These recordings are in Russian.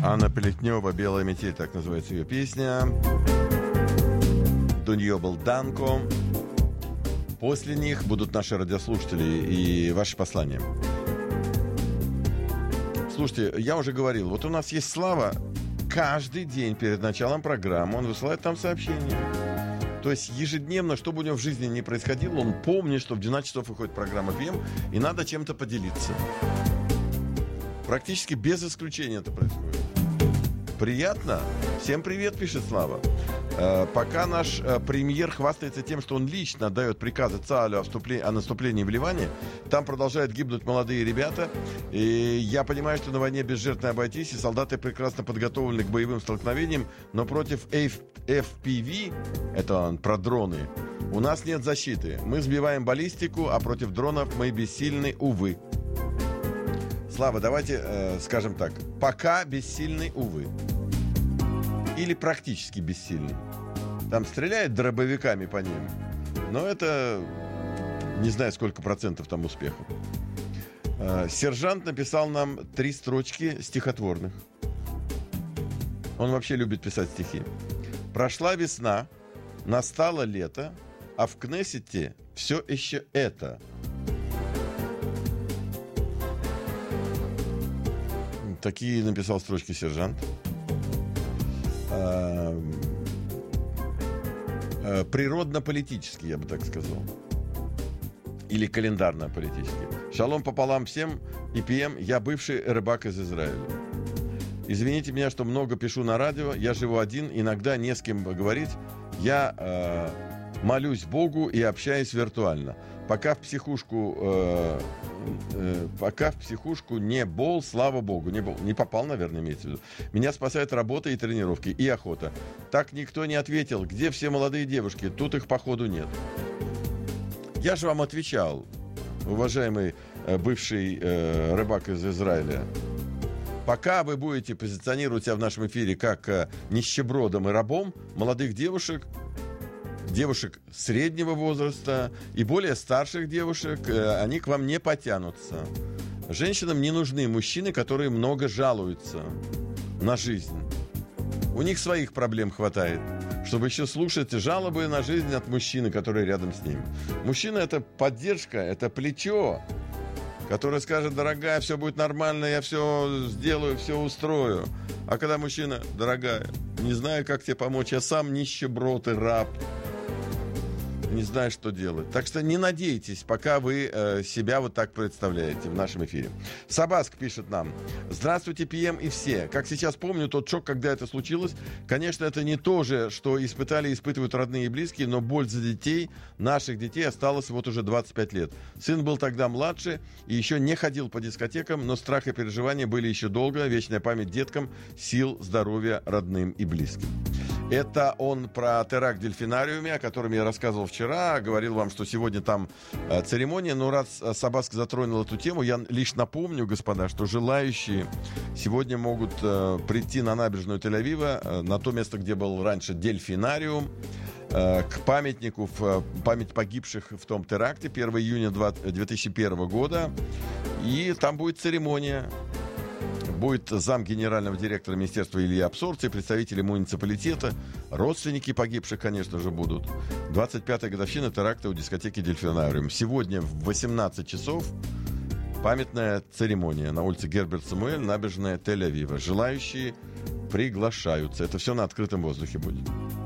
Анна Плетнева, «Белая метель», так называется ее песня. До нее был Данко. После них будут наши радиослушатели и ваши послания. Слушайте, я уже говорил, вот у нас есть Слава, каждый день перед началом программы он высылает там сообщения. То есть ежедневно, что бы у него в жизни ни происходило, он помнит, что в 12 часов выходит программа ПМ, и надо чем-то поделиться. Практически без исключения это происходит. Приятно? Всем привет, пишет Слава. Пока наш премьер хвастается тем, что он лично отдает приказы ЦАЛю о наступлении в Ливане, там продолжают гибнуть молодые ребята. И я понимаю, что на войне без жертв не обойтись, и солдаты прекрасно подготовлены к боевым столкновениям, но против FPV, это он про дроны, у нас нет защиты. Мы сбиваем баллистику, а против дронов мы бессильны, увы. Слава, давайте скажем так. Пока бессильны, увы. Или практически бессильны. Там стреляют дробовиками по ним. Но это не знаю, сколько процентов там успеха. Сержант написал нам 3 строчки стихотворных. Он вообще любит писать стихи. Прошла весна, настало лето, а в Кнессете все еще это. Такие написал строчки сержант. Природно-политический, я бы так сказал. Или календарно-политический. Шалом пополам всем, EPM, я бывший рыбак из Израиля. Извините меня, что много пишу на радио, я живу один, иногда не с кем говорить. Я молюсь Богу и общаюсь виртуально. Пока в психушку не бол, слава Богу, не попал, наверное, имеется в виду. Меня спасает работа и тренировки, и охота. Так никто не ответил, где все молодые девушки, тут их походу нет. Я же вам отвечал, уважаемый бывший рыбак из Израиля. Пока вы будете позиционировать себя в нашем эфире как нищебродом и рабом, молодых девушек среднего возраста и более старших девушек, они к вам не потянутся. Женщинам не нужны мужчины, которые много жалуются на жизнь. У них своих проблем хватает, чтобы еще слушать жалобы на жизнь от мужчины, который рядом с ним. Мужчина — это поддержка, это плечо, которое скажет: дорогая, все будет нормально, я все сделаю, все устрою. А когда мужчина: дорогая, не знаю, как тебе помочь, я сам нищеброд и раб, не знаю, что делать. Так что не надейтесь, пока вы себя вот так представляете в нашем эфире. Сабаск пишет нам: здравствуйте, ПМ и все. Как сейчас помню тот шок, когда это случилось. Конечно, это не то же, что испытали и испытывают родные и близкие, но боль за детей, наших детей, осталась вот уже 25 лет. Сын был тогда младше и еще не ходил по дискотекам, но страх и переживания были еще долго. Вечная память деткам, сил, здоровья родным и близким. Это он про теракт в дельфинариуме, о котором я рассказывал вчера. Говорил вам, что сегодня там церемония. Но раз Сабаск затронул эту тему, я лишь напомню, господа, что желающие сегодня могут прийти на набережную Тель-Авива, на то место, где был раньше дельфинариум, к памятнику в память погибших в том теракте 1 июня 2001 года. И там будет церемония. Будет зам генерального директора Министерства Илья Абсорбции, представители муниципалитета, родственники погибших, конечно же, будут. 25-я годовщина теракта у дискотеки «Дельфинариум». Сегодня в 18 часов памятная церемония на улице Герберт Самуэль, набережная Тель-Авива. Желающие приглашаются. Это все на открытом воздухе будет.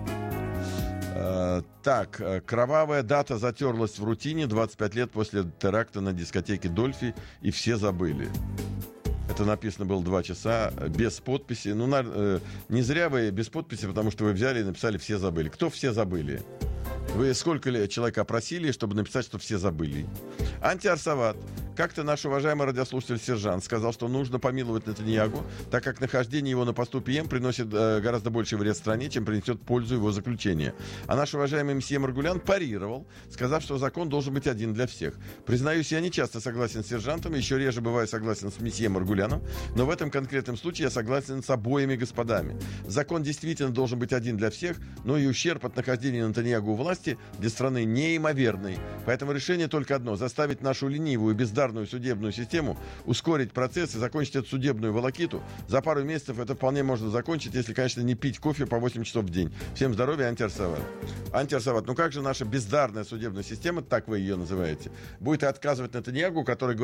Так, кровавая дата затерлась в рутине. 25 лет после теракта на дискотеке «Дольфи», и все забыли. Это написано было 2 часа, без подписи. Не зря вы без подписи, потому что вы взяли и написали «все забыли». Кто все забыли? Вы сколько ли человек опросили, чтобы написать, что все забыли? Антиарсават. Как-то наш уважаемый радиослушатель Сержант сказал, что нужно помиловать Нетаньягу, так как нахождение его на посту ПМ приносит гораздо больший вред стране, чем принесет пользу его заключение. А наш уважаемый мсье Маргулян парировал, сказав, что закон должен быть один для всех. Признаюсь, я не часто согласен с Сержантом, еще реже бываю согласен с мсье Маргуляном, но в этом конкретном случае я согласен с обоими господами. Закон действительно должен быть один для всех, но и ущерб от нахождения Нетаньягу у власти для страны неимоверный. Поэтому решение только одно — заставить нашу ленивую и бездарную бездарную судебную систему, ускорить процесс и закончить эту судебную волокиту. За пару месяцев это вполне можно закончить, если, конечно, не пить кофе по 8 часов в день. Всем здоровья, Антиарсават. Антиарсават, ну как же наша бездарная судебная система, так вы ее называете, будет отказывать Нетаньягу, который